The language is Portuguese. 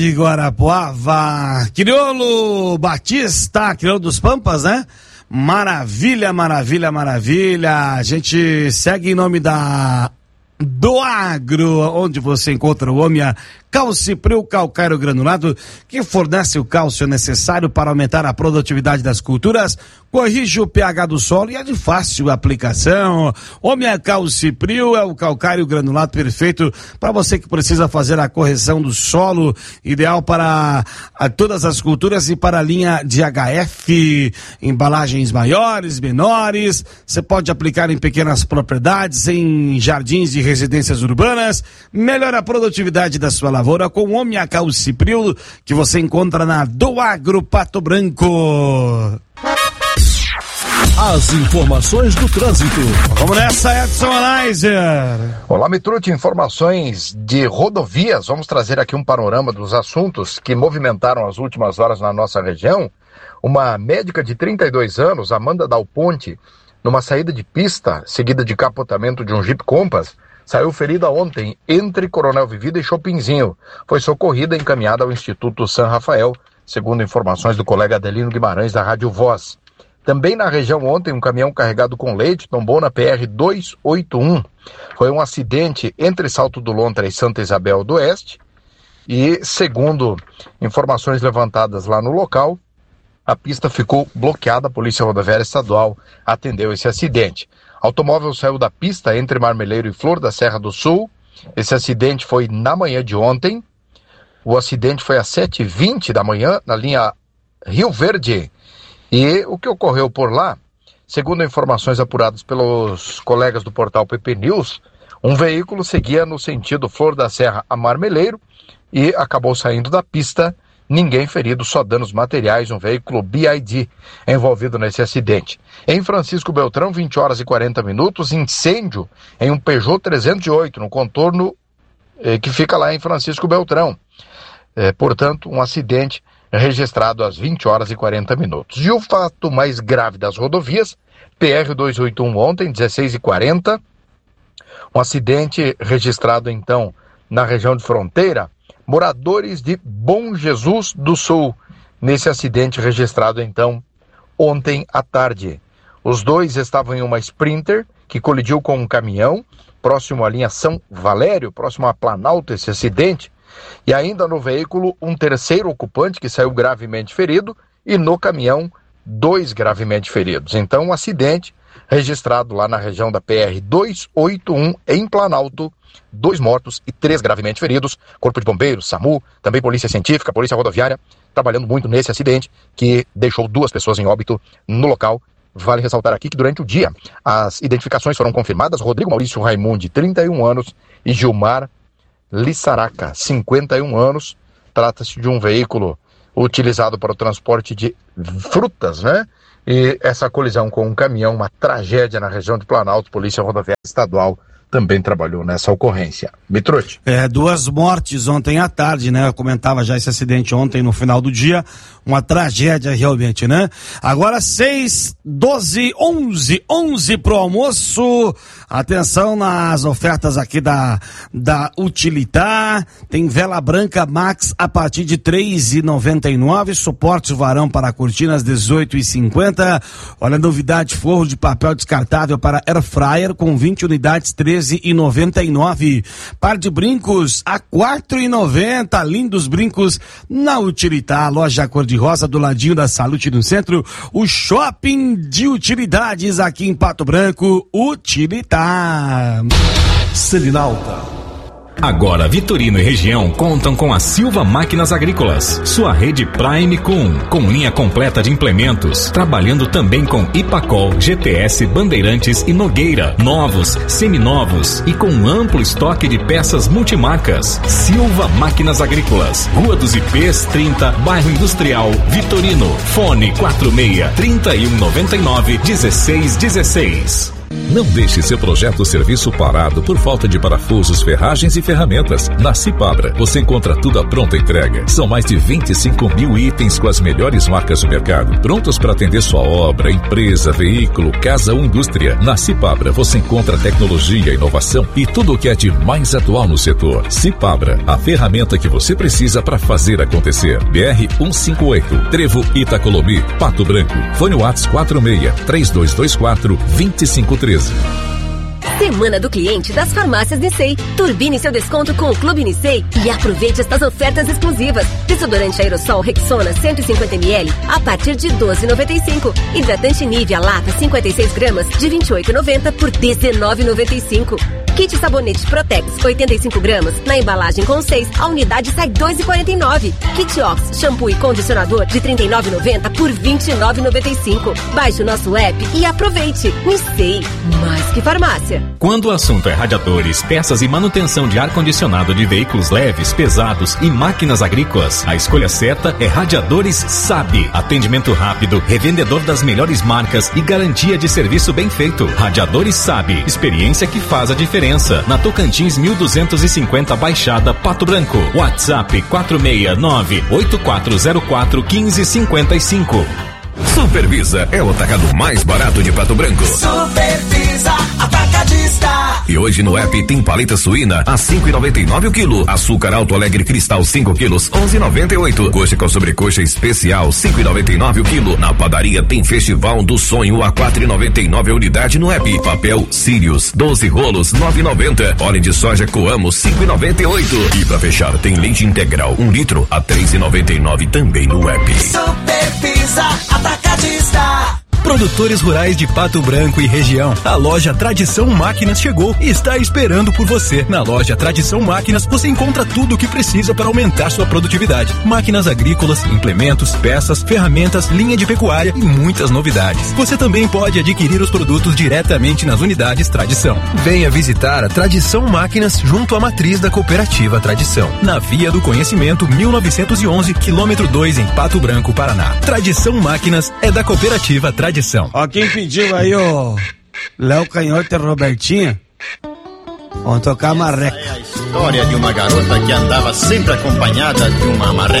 De Guarapuava, Crioulo Batista, Crioulo dos Pampas, né? Maravilha, maravilha, maravilha. A gente segue em nome do Agro, onde você encontra o Omia Calcipril Calcário Granulado, que fornece o cálcio necessário para aumentar a produtividade das culturas, corrige o pH do solo e é de fácil aplicação. Omia Calcipril é o calcário granulado perfeito para você que precisa fazer a correção do solo, ideal para todas as culturas e para a linha de HF, embalagens maiores, menores. Você pode aplicar em pequenas propriedades, em jardins de residências urbanas. Melhora a produtividade da sua lavoura com o Omia Calcipril, que você encontra na do Agro Pato Branco. As informações do trânsito. Vamos nessa, Edson Anaiser. Olá, Mitrucci, informações de rodovias. Vamos trazer aqui um panorama dos assuntos que movimentaram as últimas horas na nossa região. Uma médica de 32 anos, Amanda Dal Ponte, numa saída de pista, seguida de capotamento de um Jeep Compass, saiu ferida ontem entre Coronel Vivida e Chopinzinho. Foi socorrida e encaminhada ao Instituto San Rafael, segundo informações do colega Adelino Guimarães, da Rádio Voz. Também na região ontem, um caminhão carregado com leite tombou na PR-281. Foi um acidente entre Salto do Lontra e Santa Isabel do Oeste. E, segundo informações levantadas lá no local, a pista ficou bloqueada. A Polícia Rodoviária Estadual atendeu esse acidente. Automóvel saiu da pista entre Marmeleiro e Flor da Serra do Sul. Esse acidente foi na manhã de ontem. O acidente foi às 7h20 da manhã, na linha Rio Verde. E o que ocorreu por lá, segundo informações apuradas pelos colegas do portal PP News, um veículo seguia no sentido Flor da Serra a Marmeleiro e acabou saindo da pista. Ninguém ferido, só danos materiais, um veículo BID envolvido nesse acidente. Em Francisco Beltrão, 20 horas e 40 minutos, incêndio em um Peugeot 308, no contorno que fica lá em Francisco Beltrão. Portanto, um acidente registrado às 20 horas e 40 minutos. E o fato mais grave das rodovias, PR-281 ontem, 16h40, um acidente registrado então na região de fronteira, moradores de Bom Jesus do Sul, nesse acidente registrado então ontem à tarde. Os dois estavam em uma Sprinter que colidiu com um caminhão próximo à linha São Valério, próximo a Planalto, esse acidente, e ainda no veículo um terceiro ocupante que saiu gravemente ferido e no caminhão 2 gravemente feridos. Então um acidente registrado lá na região da PR-281 em Planalto, 2 mortos e 3 gravemente feridos. Corpo de Bombeiros, SAMU, também Polícia Científica, Polícia Rodoviária, trabalhando muito nesse acidente que deixou 2 pessoas em óbito no local. Vale ressaltar aqui que durante o dia as identificações foram confirmadas: Rodrigo Maurício Raimundi, 31 anos, e Gilmar Lissaraca, 51 anos. Trata-se de um veículo utilizado para o transporte de frutas, né? E essa colisão com um caminhão, uma tragédia na região de Planalto. Polícia Rodoviária Estadual também trabalhou nessa ocorrência. Mitrucci. 2 mortes ontem à tarde, né? Eu comentava já esse acidente ontem no final do dia. Uma tragédia realmente, né? Agora 6, 12, 11 pro almoço. Atenção nas ofertas aqui da Utilitar. Tem vela branca Max a partir de R$3,99. Suporte varão para cortinas R$18,50. Olha a novidade, forro de papel descartável para air fryer com 20 unidades, R$13,99. Par de brincos a R$4,90. Lindos brincos na Utilitar, loja cor-de-rosa do ladinho da Salute no centro. O shopping de utilidades aqui em Pato Branco, Utilitar. Selinalta. Agora Vitorino e região contam com a Silva Máquinas Agrícolas, sua rede Prime com linha completa de implementos, trabalhando também com Ipacol, GTS, Bandeirantes e Nogueira, novos, seminovos e com amplo estoque de peças multimarcas. Silva Máquinas Agrícolas, Rua dos Ipês 30, Bairro Industrial, Vitorino. Fone 46 3199 1616. Não deixe seu projeto ou serviço parado por falta de parafusos, ferragens e ferramentas. Na Cipabra, você encontra tudo à pronta entrega. São mais de 25 mil itens com as melhores marcas do mercado, prontos para atender sua obra, empresa, veículo, casa ou indústria. Na Cipabra, você encontra tecnologia, inovação e tudo o que é de mais atual no setor. Cipabra, a ferramenta que você precisa para fazer acontecer. BR-158, Trevo Itacolomi, Pato Branco. Fone WhatsApp 46-3224-2513. Semana do cliente das farmácias Nissei. Turbine seu desconto com o Clube Nissei e aproveite estas ofertas exclusivas. Desodorante aerossol Rexona 150ml a partir de R$ 12,95. Hidratante Nivea lata 56 gramas de R$ 28,90 por R$ 19,95. Kit sabonete Protex 85 gramas na embalagem com 6, a unidade sai R$ 2,49. Kit Ox shampoo e condicionador de R$ 39,90 por R$ 29,95. Baixe o nosso app e aproveite. Nissei, mais que farmácia. Quando o assunto é radiadores, peças e manutenção de ar-condicionado de veículos leves, pesados e máquinas agrícolas, a escolha certa é Radiadores SAB. Atendimento rápido, revendedor das melhores marcas e garantia de serviço bem feito. Radiadores SAB, experiência que faz a diferença. Na Tocantins 1250 Baixada, Pato Branco. WhatsApp 469-8404-1555. Supervisa é o atacado mais barato de Pato Branco. Supervisa Atacadista. E hoje no app tem paleta suína a 5,99 o quilo. Açúcar Alto Alegre Cristal 5 quilos, 11,98. Coxa com sobrecoxa especial 5,99 o quilo. Na padaria tem Festival do Sonho a 4,99 a unidade no app. Papel Sirius 12 rolos 9,90. Óleo de soja Coamo 5,98. E pra fechar tem leite integral 1 litro a 3,99 também no app. Supervisa Atacadista. Produtores rurais de Pato Branco e região. A loja Tradição Máquinas chegou e está esperando por você. Na loja Tradição Máquinas você encontra tudo o que precisa para aumentar sua produtividade. Máquinas agrícolas, implementos, peças, ferramentas, linha de pecuária e muitas novidades. Você também pode adquirir os produtos diretamente nas unidades Tradição. Venha visitar a Tradição Máquinas junto à matriz da Cooperativa Tradição. Na Via do Conhecimento 1911, quilômetro 2 em Pato Branco, Paraná. Tradição Máquinas é da Cooperativa Tradição. Ó, quem pediu aí, ó, Léo Canhoto e Robertinha, vamos tocar a marreca. É a história de uma garota que andava sempre acompanhada de uma marreca.